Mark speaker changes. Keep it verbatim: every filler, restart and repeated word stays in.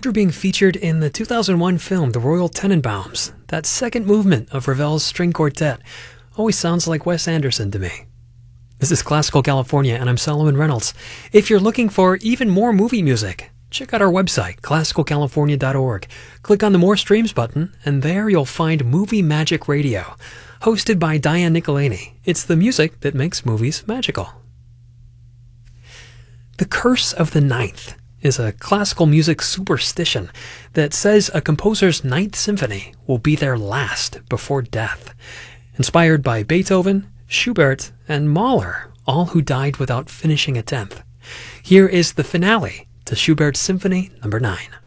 Speaker 1: After being featured in the two thousand one film The Royal Tenenbaums, that second movement of Ravel's string quartet always sounds like Wes Anderson to me. This is Classical California, and I'm Solomon Reynolds. If you're looking for even more movie music, check out our website, classical california dot org. Click on the More Streams button, and there you'll find Movie Magic Radio, hosted by Diane Nicolini. It's the music that makes movies magical. The Curse of the Ninth is a classical music superstition that says a composer's Ninth Symphony will be their last before death. Inspired by Beethoven, Schubert, and Mahler, all who died without finishing a tenth. Here is the finale to Schubert's Symphony number nine.